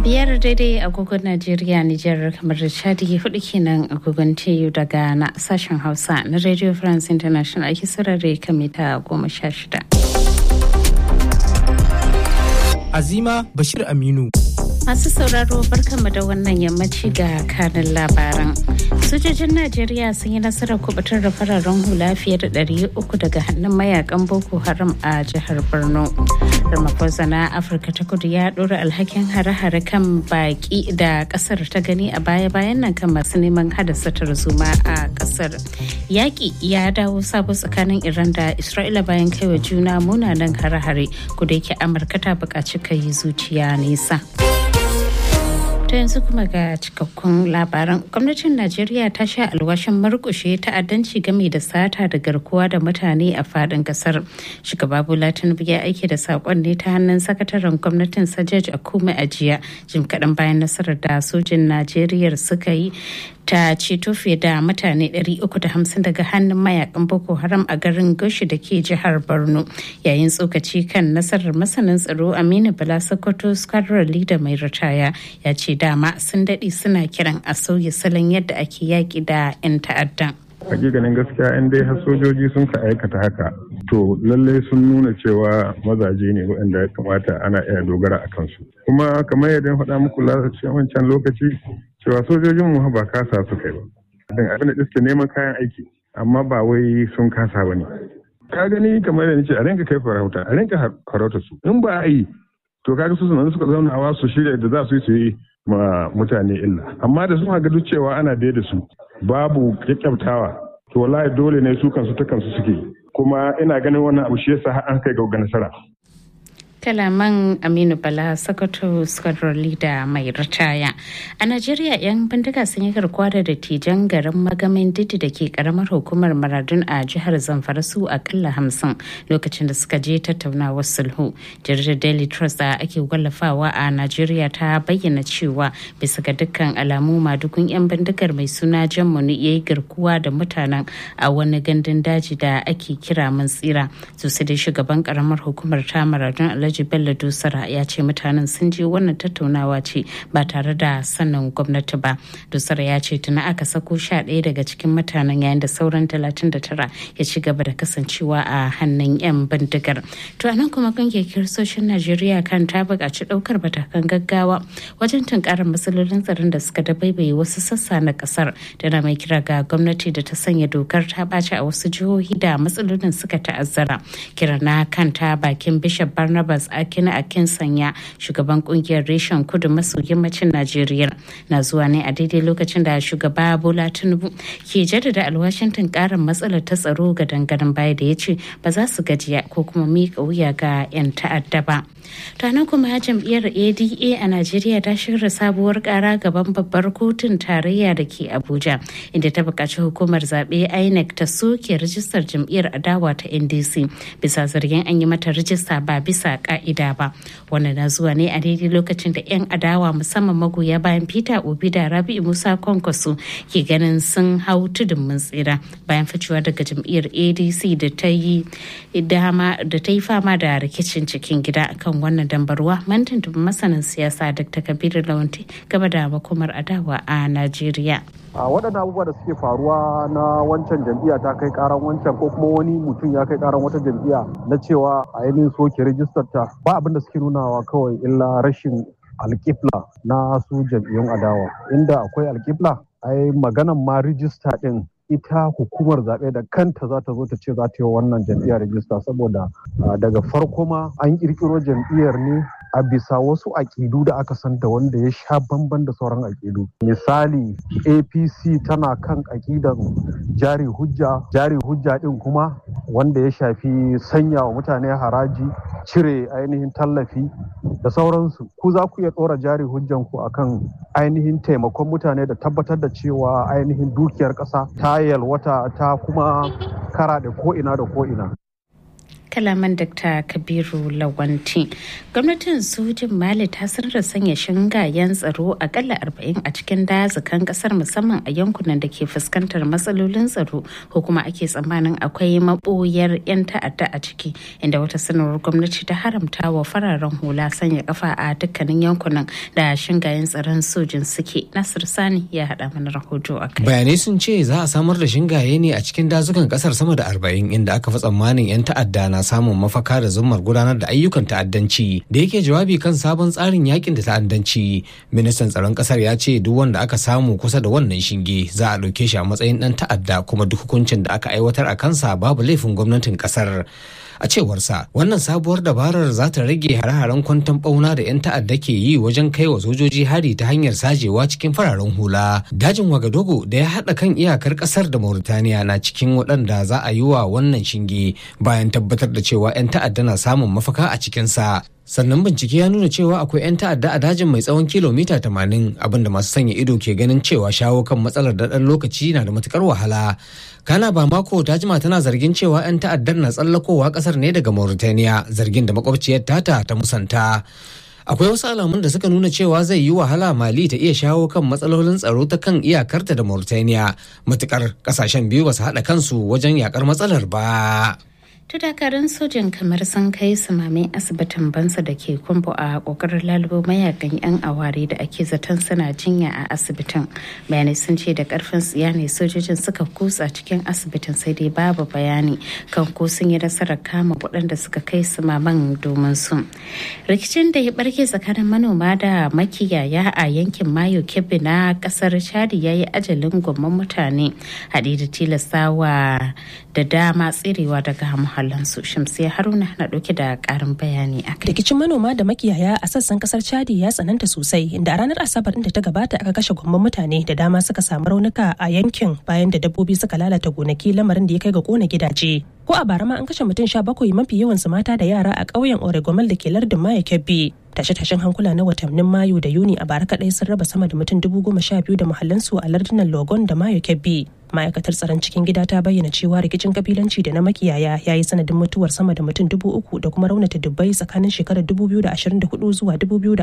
Biyar daidai agogon Najeriya, Nijar, kamar da Chadi, hudu kenan agogon TU daga na sashen Hausa na Radio France International ake sarare kan mita 16. Azima Bashir Aminu. Masu sauraro barkanmu da wannan yammaci ga kanin labaran. Sojojin Najeriya sun yi nasarar kubutar da fararen hula fiye da 300 daga hannun mayakan Boko Haram a jihar Borno. Ramaphosa na Afirka ta Kudu ya ɗora alhakin hare-hare kan baki da ƙasar ta gani a baya-bayan nan kan masu neman haddasa tarzoma a ƙasar. Yaƙi ya dawo sabo tsakanin Iran da Isra'ila bayan kaiwa juna munanan hare-hare, kuda yake Amurka ta buƙaci kai zuciya nesa. Yanzu kuma ga cikakkun labaran. Gwamnatin Najeriya ta sha alwashin murkushe ta'addanci game da sata da garkuwa da mutane a fadin kasar. Shugaba Bola Tinubu ya aike da sakon ne ta hannun sakataren gwamnatin Sajaj Akume a jiya, jim kaɗan bayan nasarar da sojin Najeriya suka yi ta ceto fiye da mutane 350 daga hannun mayakan Boko Haram a garin Goshi da ke jihar Borno. Yayin tsokaci kan nasarar masanin tsaro Aminu Bala Sokoto Squadron Leader mai ritaya ya ce dama sun daɗe suna kiran a sauya salon yadda ake yaƙi da 'yan ta'addan. Hakikanin gaskiya in dai har sojoji sun ka aikata haka to lallai sun nuna cewa mazaje ne waɗanda ya kamata ana iya dogara a kansu. Kuma kamar yadda faɗa muku wancan lokaci cewa sojojin mu ba kasa su kai ba. Dan abin da suke neman kayan aiki amma ba wai sun kasa ba ne. Ka gani kamar yadda nace a rinka kai farauta, a rinka farauta su. In ba a yi to kaga su suka zaunawa su shirya da za su yi ma mutane illa. Amma da sun ga duk cewa ana da su babu kyakkyaftawa to wallahi dole ne su kansu ta kansu suke, kuma ina ganin wannan abu shi yasa an kai ga nasara. Kalaman Aminu Bala Sokoto Squadron Leader mai ritaya. A Najeriya 'yan bindiga sun yi garkuwa da dattijan garin Magamin Didi da ke karamar hukumar Maradun a jihar Zamfara su akalla 50 lokacin da suka je tattaunawar sulhu. Jaridar Daily Trust da ake wallafawa a Najeriya ta bayyana cewa bisa ga dukkan alamu madugun 'yan bindigar mai suna Jan Muni ya yi garkuwa da mutanen a wani gandun daji da ake kira Mansira. Sosai dai shugaban karamar hukumar ta Maradun Alhaji Bello Dusara ya ce mutanen sun je wannan tattaunawa ce ba tare da sanin gwamnati ba. Dusara ya ce tuna aka sako 11 daga cikin mutanen yayin da sauran 39 ya ci gaba da kasancewa a hannun 'yan bindigar. To anan kuma kungiyar kiristocin Najeriya kan ta buƙaci ɗaukar matakan gaggawa wajen tunkarar matsalolin tsaron da suka dabaibaye wasu sassa na ƙasar, da mai kira ga gwamnati da ta sanya dokar ta ɓaci a wasu jihohi da matsalolin suka ta'azzara. Kira na kanta bakin Bishop Barnabas Akina Akinsanya, shugaban kungiyar reshen kudu maso yammacin Najeriya, na zuwa ne a daidai lokacin da shugaba Bola Tinubu ke jaddada alwashin tunkarar matsalar ta tsaro ga dangaren baya da ya ce ba za su gajiya ko kuma miƙa wuya ga 'yan ta'adda ba. Tanan kuma jam'iyyar ADA a Najeriya ta shirya sabuwar kara gaban babbar kotun tarayya da ke Abuja, inda ta buƙaci hukumar zaɓe INEC ta soke rijistar jam'iyyar adawa ta NDC bisa zargin an yi mata rijista ba bisa ka'ida ba. Wannan na zuwa ne a daidai lokacin da 'yan adawa musamman magoya bayan Peter Obi da Rabi'u Musa Kwankwaso ke ganin sun hau tudun mun tsira bayan ficewa daga jam'iyyar ADC da ta yi fama da rikicin cikin gida kan wannan dambarwa. Mantan masanin siyasa Dr. Kabiru Lawanti game da makomar adawa a Najeriya. A waɗannan abubuwa da suke faruwa na wancan jam'iyya ta kai karan wancan ko kuma wani mutum ya kai karan wata jam'iyya na cewa a ainihin soke rijistar ta, ba abin da suke nunawa kawai illa rashin alƙibla na su jam'iyyun adawa. Inda akwai alƙibla ai maganan ma rijista ɗin ita hukumar zaɓe da kanta za ta zo ta ce za ta yi wannan jam'iyyar rijista, saboda daga farko ma an ƙirƙiro jam'iyyar ne a bisa wasu aƙidu da aka santa wanda ya sha bamban da sauran aƙidu. Misali, APC tana kan aƙidan jari hujja ɗin kuma wanda ya shafi sanya wa mutane haraji, cire ainihin tallafi da sauransu. Ku za ku iya ɗora jari hujjan ku akan ainihin taimakon mutane da tabbatar da cewa ainihin dukiyar ƙasa ta yalwata ta kuma kara da ko'ina da ko'ina. kalaman Dr. Kabiru Lawanti. Gwamnatin sojin Mali ta sanar da sanya shingayen tsaro akalla 40 a cikin dazukan kasar musamman a yankunan da ke fuskantar matsalolin tsaro ko kuma ake tsammanin akwai maboyar 'yan ta'adda a ciki, inda wata sanarwar gwamnati ta haramta wa fararen hula sanya kafa a dukkanin yankunan da shingayen tsaron sojin suke. Nasir Sani ya haɗa mana rahoto a kai. Bayanai sun ce za a samar da shingaye ne a cikin dazukan kasar sama da 40 inda aka fi tsammanin 'yan ta'adda na samun mafaka da zummar gudanar da ayyukan ta'addanci. Da yake jawabi kan sabon tsarin yakin da ta'addanci, ministan tsaron kasar ya ce duk wanda aka samu kusa da wannan shinge za a ɗauke shi a matsayin ɗan ta'adda, kuma duk hukuncin da aka aiwatar a kansa babu laifin gwamnatin kasar. A cewarsa, wannan sabuwar dabarar za ta rage hare-haren kwanton ɓauna da 'yan ta'adda ke yi wajen kai wa sojoji hari ta hanyar sajewa cikin fararen hula. Dajin Wagadogo da ya haɗa kan iyakar ƙasar da Mauritaniya na cikin waɗanda za a yi wa wannan shinge bayan tabbatar da cewa 'yan ta'adda na samun mafaka a cikinsa. Sannan bincike ya nuna cewa akwai 'yan ta'adda a dajin mai tsawon kilomita 80, abinda masu sanya ido ke ganin cewa shawo kan matsalar da ɗan lokaci na da matukar wahala. Kana Bamako ta jima tana zargin cewa 'yan ta'addar na tsallakowa kasar ne daga Mauritania, zargin da makwabciyar tata ta musanta. Akwai wasu alamun da suka nuna cewa zai yi wahala Mali ta iya shawo kan matsalolin tsaro ta kan iyakarta da Mauritania, matukar kasashen biyu ba su haɗa kansu wajen yakar matsalar ba. Dakarun sojin kamar sun kai samamin asibitin Bansa da ke Kumbo a kokarin lalubo mayakan 'yan aware da ake zaton suna jinya a asibitin. Bayanai sun ce da karfin tsiya ne sojojin suka kutsa cikin asibitin, sai dai babu bayani kan ko sun yi nasarar kama waɗanda suka kai samaman domin su. Rikicin da ya barke tsakanin manoma da makiyaya a yankin Mayo Kebbi na kasar Chadi ya yi ajalin gwamman mutane, haɗe da tilastawa da dama tsirewa daga muhallansu. Shamsiya Haruna na ɗauke da ƙarin bayani a kai. Rikicin manoma da makiyaya a sassan kasar Chadi ya tsananta sosai, inda a ranar Asabar da ta gabata aka kashe gwamman mutane da dama suka samu raunuka a yankin bayan da dabbobi suka lalata gonaki, lamarin da ya kai ga kona gidaje. Ko a bara ma an kashe mutum 17, mafi yawansu mata da yara a ƙauyen Oregomal da ke lardin Mayo Kebbi. Tashe-tashen hankula na watannin Mayu da Yuni a bara kaɗai sun raba sama da mutum 12,000 da muhallansu a lardunan Logon da Mayo Kebbi. Ma'aikatar tsaron cikin gida ta bayyana cewa rikicin kabilanci da na makiyaya ya yi sanadin mutuwar sama da mutum 3,000 da kuma raunata dubbai tsakanin shekarar 2024 zuwa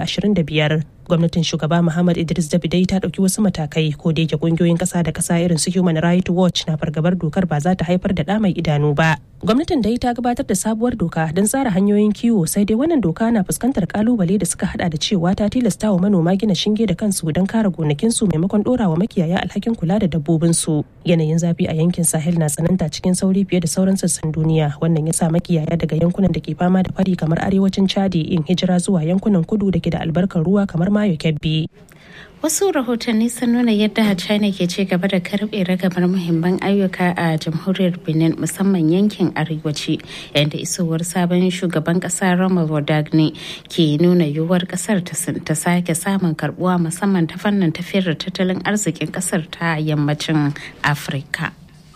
2025. Gwamnatin shugaba Muhammad Idris Dabidai ta ɗauki wasu matakai, ko da yake ƙungiyoyin ƙasa da ƙasa irin su Human Rights Watch na fargabar dokar ba za ta haifar da ɗa mai idanu ba. Gwamnatin dai ta gabatar da sabuwar doka don tsara hanyoyin kiwo, sai dai wannan doka na fuskantar kalubale da suka hada da cewa ta tilasta wa manoma gina shinge da kansu don kare gonakinsu maimakon dorawa makiyaya alhakin kula da dabbobinsu. Yanayin zafi a yankin Sahel na tsananta cikin sauri fiye da sauran sassan duniya, wannan ya sa makiyaya daga yankunan da ke fama da fari kamar arewacin Chadi yin hijira zuwa yankunan kudu da ke da albarkar ruwa kamar Mayo Kebbi. Wasu rahotanni sun nuna yadda China ke ci gaba da karbe ragamar muhimman ayyuka a jamhuriyar Benin, musamman yankin arewaci, yadda isowar sabon shugaban kasa Roma Wardagni ke nuna yiwuwar kasar ta sake samun karbuwa, musamman ta fannin tafiyar da tattalin arzikin kasar ta yammacin Afirka.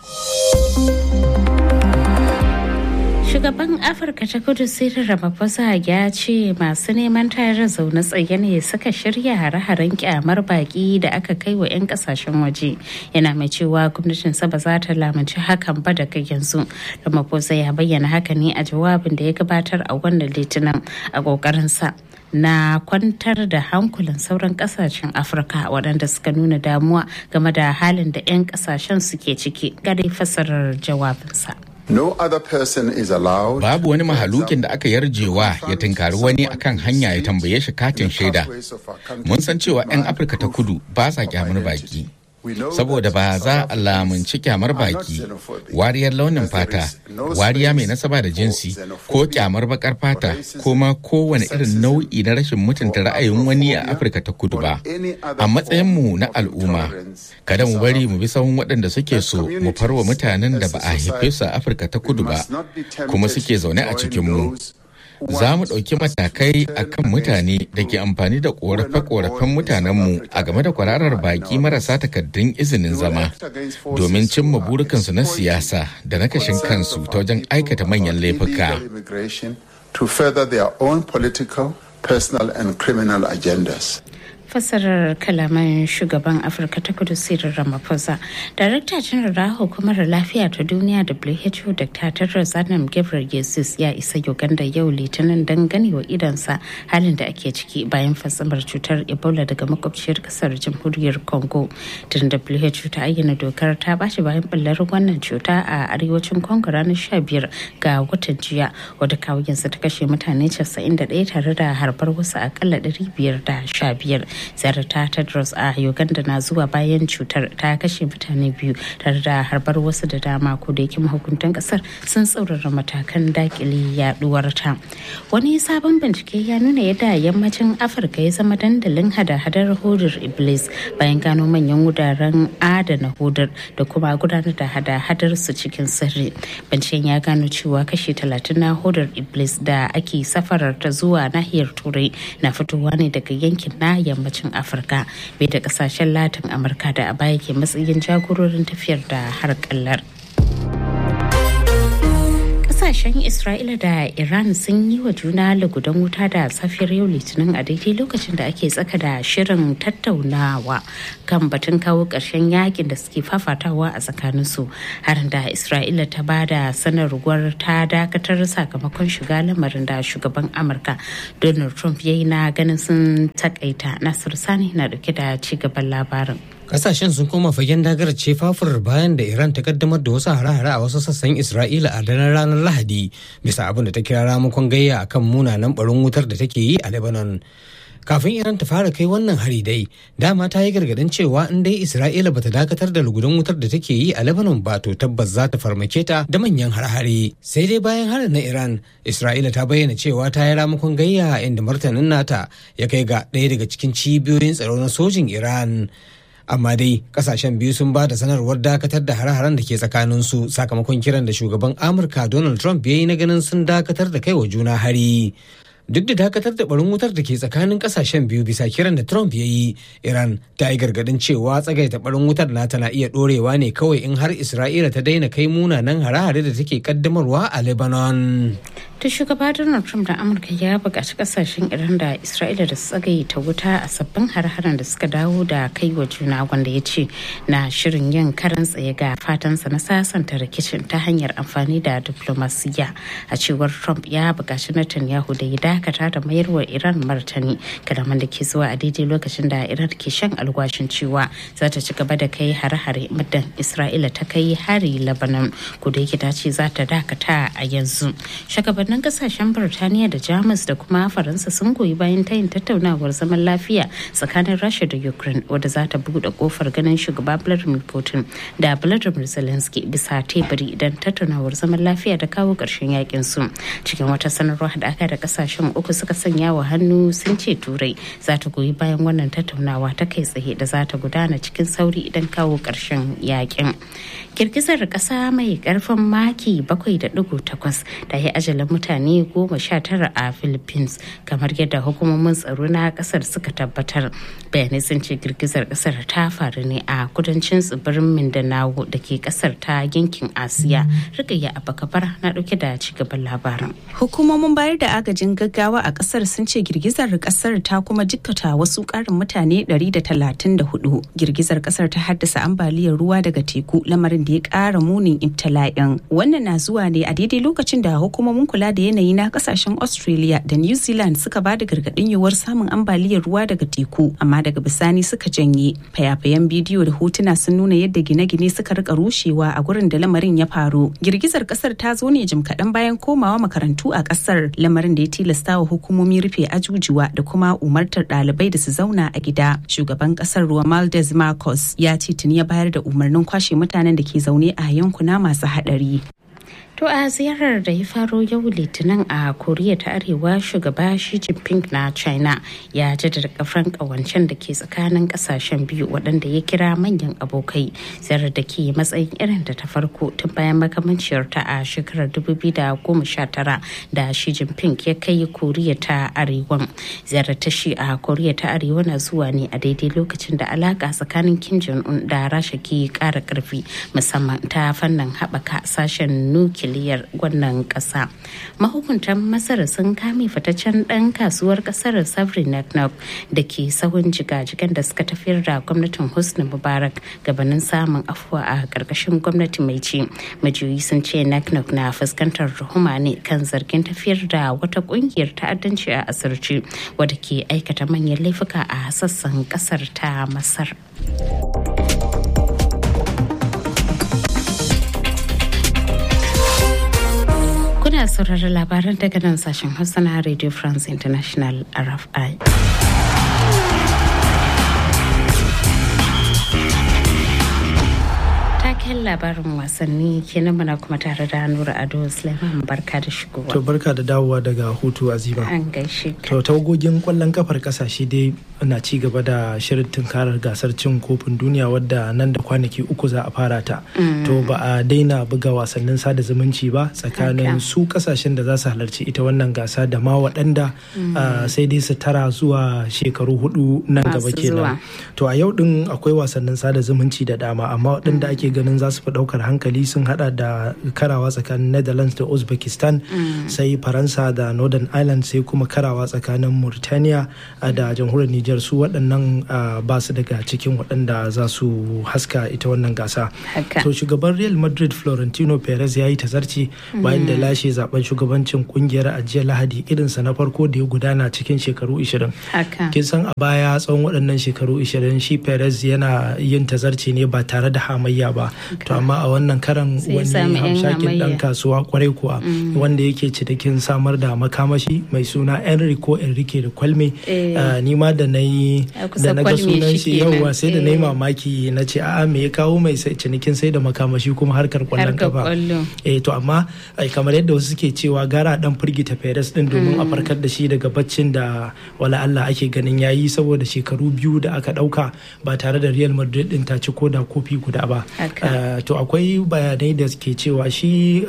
Shugaban Afirka ta Kudu Cyril Ramaphosa ya ce masu neman tayar zaune tsaye ne suka shirya hare-haren kyamar baki da aka kai wa 'yan kasashen waje. Yana mai cewa gwamnatinsa ba za ta lamunci hakan ba daga yanzu. Ramaphosa ya bayyana haka ne a jawabin da ya gabatar a wannan Litinin a kokarinsa na kwantar da hankulan sauran kasashen Afirka waɗanda suka nuna damuwa game da halin da 'yan kasashen suke ciki. Ga dai fassarar jawabinsa. No other person is allowed. Babu wani mahalukin da aka yarjewa ya tunkari wani akan hanya ya tambaye shi katin shaida. Mun san cewa 'yan Afirka ta Kudu ba sa kyamar baki. Saboda ba za a lamunci kyamar baki, wariyar launin fata, wariya mai nasaba da jinsi, ko kyamar bakar fata, ko ma kowane irin nau'i na rashin mutunta ra'ayin wani a Afirka ta Kudu ba. A matsayinmu na al'umma, kada mu bari mu bi sahun waɗanda suke so mu farwa mutanen da ba a haife su a Afirka ta Kudu ba, kuma suke zaune a cikinmu. Za mu ɗauki matakai a kan mutane da ke amfani da ƙorafe-ƙorafen mutanenmu a game da kwararar baƙi marasa takardun izinin zama domin cimma burukansu na siyasa da na kashin kansu ta wajen aikata manyan laifuka. Fasarar kalaman shugaban Afirka ta Kudu Cyril Ramaphosa. Darakta Janar na Hukumar Lafiya ta Duniya WHO Dr. Tedros Adhanom Ghebreyesus ya isa Uganda yau Litinin don ganewa idansa halin da ake ciki bayan fasamar cutar Ebola daga makwabciyar kasar Jamhuriyar Congo. Tun WHO ta ayyana dokar ta bashi bayan ɓullar wannan cuta a arewacin Congo ranar 15 ga watan jiya, wadda kawo yanzu ta kashe mutane 91 tare da harbar wasu akalla 515. Ziyarar ta Tedros a Uganda na zuwa bayan cutar ta kashe mutane 2 tare da harbar wasu da dama, ko da yake mahukuntan kasar sun tsaurara matakan dakile yaduwar ta. Wani sabon bincike ya nuna yadda yammacin Afirka ya zama dandalin hada-hadar hodar Iblis bayan gano manyan wuraren adana hodar da kuma gudanar da hada-hadar su cikin sirri. Binciken ya gano cewa kashi 30 na hodar Iblis da ake safarar ta zuwa nahiyar Turai na fitowa ne daga yankin na yammacin Afirka, bai da kasashen Latin Amurka da a baya ke matsayin jagororin tafiyar da harkallar. Kasashen Isra'ila da Iran sun yi wa juna lugudan wuta da safiyar yau Litinin a daidai lokacin da ake tsaka da shirin tattaunawa kan batun kawo ƙarshen yakin da suke fafatawa a tsakaninsu. Harin da Isra'ila ta ba da sanarwar ta dakatar sakamakon shiga lamarin da shugaban Amurka Donald Trump ya yi na ganin sun takaita. Nasir Sani na dauke da ci gaban labarin. Kasashen sun koma fagen dagar ce fafur bayan da Iran ta kaddamar da wasu hare-hare a wasu sassan Isra'ila a daren ranar Lahadi bisa abin da ta kira ramakon gayya akan munanan barin wutar da take yi a Lebanon. Kafin Iran ta fara kai wannan hari dai, dama ta yi gargadin cewa in dai Isra'ila bata dakatar da lugudan wutar da take yi a Lebanon ba, to tabbas za ta farmake ta da manyan har-hare. Sai dai bayan harin na Iran, Isra'ila ta bayyana cewa ta yi ramakon gayya inda martanin nata ya kai ga ɗaya daga cikin cibiyoyin tsaro na sojin Iran. Amma dai kasashen biyu sun ba da sanarwar dakatar da hare-haren da ke tsakaninsu sakamakon kiran da shugaban Amurka Donald Trump ya yi na ganin sun dakatar da kai wa juna hari. Duk da dakatar da barin wutar da ke tsakanin kasashen biyu bisa kiran da Trump ya yi, Iran ta yi gargadin cewa tsagaita barin wutar nata na iya dorewa ne kawai in har Isra'ila ta daina kai munanan hare-hare da take kaddamarwa a Lebanon. Ta shugaba Donald Trump da Amurka ya buƙaci kasashen Iran da Isra'ila da su tsagaita wuta a sabbin hare-haren da suka dawo da kai wa juna, wanda ya ce na shirin yin karan tsaye ga fatansa na sasanta rikicin ta hanyar amfani da diplomasiya. A cewar Trump ya buƙaci Netanyahu da ya dakata da mayarwa Iran martani, kalaman da ke zuwa a daidai lokacin da Iran ke shan alwashin cewa za ta ci gaba da kai hare-hare muddin Isra'ila ta kai hari Lebanon, ko da yake ta ce za ta dakata a yanzu. Shugabannin kasashen Birtaniya da Jamus da kuma Faransa sun goyi bayan tayin tattaunawar zaman lafiya tsakanin Rasha da Ukraine, wadda za ta buɗe kofar ganin shugaba Vladimir Putin da Volodymyr Zelensky bisa teburi idan tattaunawar zaman lafiya da kawo ƙarshen yakin su. Cikin wata sanarwar haɗaka da kasashen uku suka sanya wa hannu, sun ce Turai za ta goyi bayan wannan tattaunawa ta kai tsaye da za ta gudana cikin sauri idan kawo ƙarshen yakin. Girgizar ƙasa mai ƙarfin maki 7.8 ta yi ajalin mutane 19 a Philippines, kamar yadda hukumomin tsaro na ƙasar suka tabbatar. Bayanai sun ce girgizar ƙasar ta faru ne a kudancin tsibirin Mindanao da ke ƙasar ta yankin Asiya. Rikayya Abakabar na ɗauke da cigaban labarin. Hukumomin bayar da agajin gaggawa a ƙasar sun ce girgizar ƙasar ta kuma jikkata wasu ƙarin mutane 134. Girgizar ƙasar ta haddasa ambaliyar ruwa daga teku, lamarin da ya ƙara munin ibtila'in. Wannan na zuwa ne a daidai lokacin da hukumomin kula da yanayi na kasashen Australia da New Zealand suka ba da gargaɗin yiwuwar samun ambaliyar ruwa daga teku, amma daga bisani suka janye. Fayafayen bidiyo da hotuna sun nuna yadda gine-gine suka rika rushewa a gurin da lamarin ya faru. Girgizar ƙasar ta zo ne jim kaɗan bayan komawa makarantu a ƙasar, lamarin da ya tilasta wa hukumomi rufe ajujuwa da kuma umartar ɗalibai da su zauna a gida. Shugaban ƙasar Romualdez Marcos ya ce tuni ya bayar da umarnin kwashe mutanen da ke zaune a yankuna masu haɗari. To a ziyarar da ya faro yau Litinin a Koriya ta Arewa, shugaba Xi Jinping na China ya jaddada kafran kawancen da ke tsakanin kasashen biyu waɗanda ya kira manyan abokai, ziyarar da ke matsayin irin da ta farko tun bayan makamanciyar ta a shekarar 2019 da Xi Jinping ya kai Koriya ta Arewa. Ziyarar ta Xi a Koriya ta Arewa na zuwa ne a daidai lokacin da alaka tsakanin Kim Jong-un da Rasha ke ƙara ƙarfi, musamman ta fannin haɓaka sashen nuke nukiliyar wannan ƙasa. Mahukuntan Masar sun kame fitaccen ɗan kasuwar ƙasar Sabri Naknok da ke sahun jigajigan da suka tafiyar da gwamnatin Hosni Mubarak gabanin samun afuwa a ƙarƙashin gwamnati mai ci. Majiyoyi sun ce Naknok na fuskantar tuhuma ne kan zargin tafiyar da wata ƙungiyar ta'addanci a asirci wadda ke aikata manyan laifuka a sassan ƙasar ta Masar. Kuna sauraron labaran daga nan sashen Hausa na Radio France International RFI. Taken labarin wasanni kenan muna kuma tare da Nura Ado Suleiman, barka da shigowa. To barka da dawowa daga hutu, Azima. An gaishe ka. To tawagogin kwallon kafar kasashe dai na ci gaba da shirin tunkarar gasar cin kofin duniya wadda nan da kwanaki 3 za a fara ta. To ba a daina buga wasannin sada zumunci ba tsakanin su kasashen da za su halarci ita wannan gasa da ma waɗanda sai dai su tara zuwa shekaru 4 nan gaba kenan. To a yau din akwai wasannin sada zumunci da dama, amma waɗanda ake ganin za su fi ɗaukar hankali sun hada da karawa tsakanin Netherlands da Uzbekistan, sai Faransa da Northern Ireland, sai kuma karawa tsakanin Mauritania da jamhuriyar Nijar. Su waɗannan ba su daga cikin waɗanda za su haska ita wannan gasa. To shugaban Real Madrid Florentino Perez ya yi tazarci bayan da lashe zaben shugabancin kungiyar a jiya Lahadi, irinsa na farko da ya gudana cikin shekaru 20. Kin san a baya tsawon waɗannan shekaru 20 shi Perez yana yin tazarci ne ba tare da hamayya ba. To amma a wannan karan wani hamshakin dan kasuwa kwarai kuwa wanda yake cikin samar da makamashi mai suna Enrique da Kwalme, ni ma da na ga sunan shi yauwa sai da na yi mamaki na ce a'a me ya kawo mai cinikin sai da makamashi kuma harkar kwallon kafa. To amma kamar yadda wasu suke cewa gara dan firgita Perez din domin a farkar da shi daga baccin da wala Allah ake ganin yayi, saboda shekaru 2 da aka dauka ba tare da Real Madrid din ta ci koda kofi guda ba. To akwai bayanai da ke cewa shi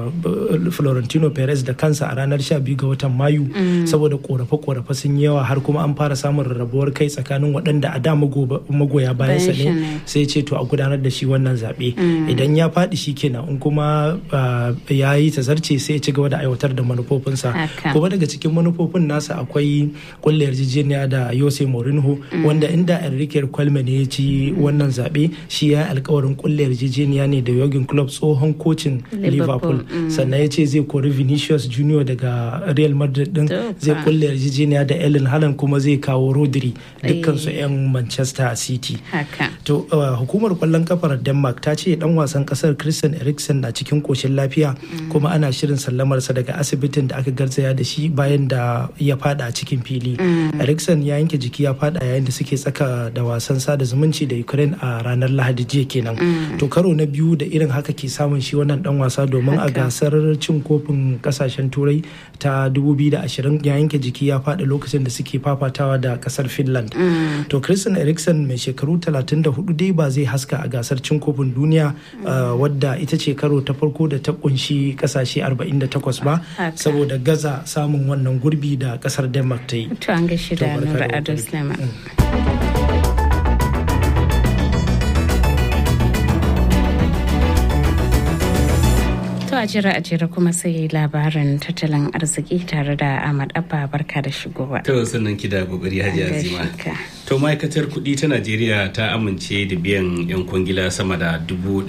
Florentino Perez da kansa a ranar 12 ga watan Mayu saboda korafe-korafe sun yawa har kuma an fara samun rarrabuwar kai tsakanin waɗanda a da magoya bayansa ne, sai ce to a gudanar da shi wannan zaɓe. Idan ya faɗi shi kenan, in kuma ya yi tazarce sai ya ci gaba da aiwatar da manufofinsa. Kuma daga cikin manufofin nasa akwai kulle yarjejeniya da Jose Mourinho, wanda inda Enrique Kwalme ne ya ci wannan zaɓe, shi ya yi alkawarin kulle yarjejeniya ne da Jurgen Klopp, tsohon kocin Liverpool. Sannan ya ce zai kori Vinicius Junior daga Real Madrid din, zai kulle yarjejeniya da Erling Haaland, kuma zai kawo Rodri, dukkansu 'yan Manchester City. To hukumar kwallon kafar Denmark ta ce dan wasan kasar Christian Eriksen na cikin koshin lafiya, kuma ana shirin sallamarsa daga asibitin da aka garzaya da shi bayan da ya fada a cikin fili. Eriksen ya yanke jiki ya fada yayin da suke tsaka da wasan sada zumunci da Ukraine a ranar Lahadi jiya kenan. To karo na biyu da irin haka ke samun shi wannan dan wasa, domin a gasar cin kofin kasashen turai ta 2020 ya yanke jiki ya fada lokacin da suke fafatawa da kasar Finland. To Christian Eriksen mai shekaru 34 dai ba zai haska a gasar cin kofin duniya wadda ita ce karo ta farko da ta kunshi kasashe 48 ba, saboda gaza samun wannan gurbi da kasar Denmark ta yi. To an gaishe da Nura Ado Suleiman. A jira kuma sai labarin tattalin arziki tare da Ahmad Abba, barka da shigowa. To sannan ki da kokari Hajiya Azima. To ma'aikatar kuɗi ta Najeriya ta amince da biyan 'yan kwangila sama da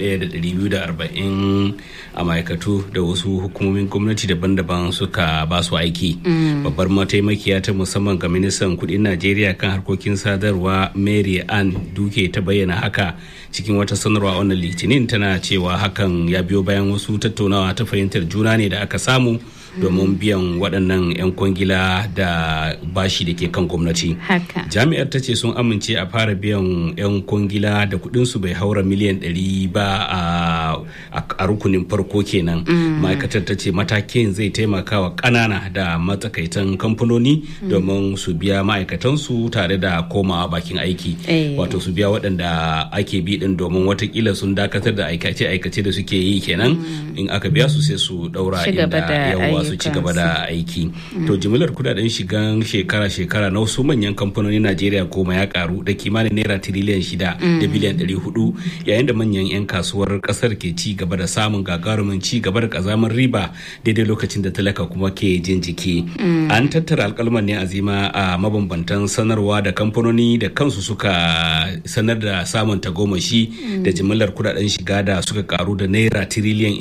1,240 a ma'aikatu da wasu hukumomin gwamnati daban-daban suka ba su aiki. Babbar mataimakiya ta musamman ga ministan kuɗin Najeriya kan harkokin sadarwa Mary Ann Duke ta bayyana haka cikin wata sanarwa wannan Litinin, tana cewa hakan ya biyo bayan wasu tattaunawa ta fahimtar juna ne da aka samu domin biyan waɗannan 'yan kwangila da bashi da ke kan gwamnati. Jami'ar ta ce sun amince a fara biyan 'yan kwangila da kuɗinsu bai haura miliyan 100 ba a rukunin farko kenan. Ma'aikatar ta ce matakin zai taimaka wa ƙanana da matsakaitan kamfanoni domin su biya ma'aikatansu tare da komawa bakin aiki. Wato su biya waɗanda ake bi ɗin, domin watakila sun dakatar da aikace-aikace da suke yi kenan, in aka biya su sai su ɗaura inda yawa abubuwa su ci gaba da aiki. To jimillar kudaden shigan shekara-shekara na wasu manyan kamfanonin Najeriya goma ya karu da kimanin naira tiriliyan 6 da biliyan 400 yayin da manyan 'yan kasuwar kasar ke ci gaba da samun gagarumin ci gaba da kazamin riba daidai lokacin da talaka kuma ke jin jiki. An tattara alkalman ne azima a mabambantan sanarwa da kamfanoni da kansu suka sanar da samun tagomashi da jimillar kudaden shiga da suka karu da naira tiriliyan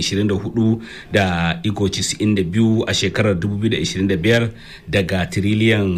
24.92 a shekarar 2025 daga tiriliyan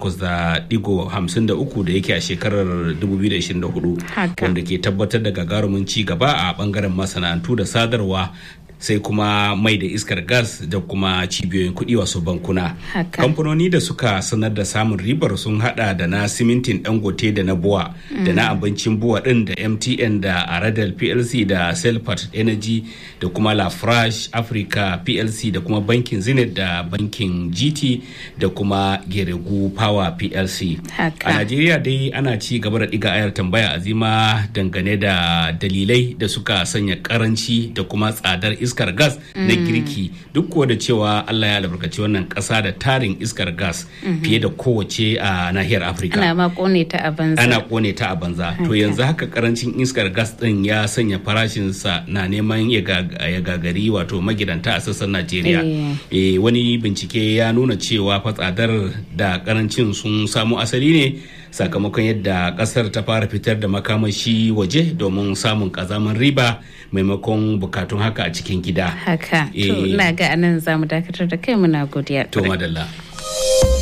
18.53 da yake a shekarar 2024 wanda ke tabbatar da gagarumin ci gaba a bangaren masana'antu da sadarwa sai kuma mai da iskar gas da kuma cibiyoyin kuɗi wasu bankuna. Kamfanoni da suka sanar da samun ribar sun hada da na simintin Dangote da na Buwa da na abincin Buwa din da MTN da Aradel PLC da Selpat Energy da kuma Lafrash Africa PLC da kuma bankin Zenith da bankin GT da kuma Geregu Power PLC. A Najeriya dai ana ci gaba da ɗiga ayar tambaya azima dangane da dalilai da suka sanya karanci da kuma tsadar iskar gas na girki duk kuwa da cewa Allah ya albarkaci wannan kasa da tarin iskar gas fiye da kowace a nahiyar Afirka. Ana kone ta a banza. To yanzu haka karancin iskar gas din ya sanya farashinsa na neman ya gagari wato magidanta a sassan Najeriya. Wani bincike ya nuna cewa fatsadar da karancin sun samu asali ne sakamakon yadda kasar ta fara fitar da makamashi waje domin samun kazaman riba maimakon bukatun haka a cikin gida. Haka. To ina ga anan zamu dakatar da kai muna godiya. To madalla.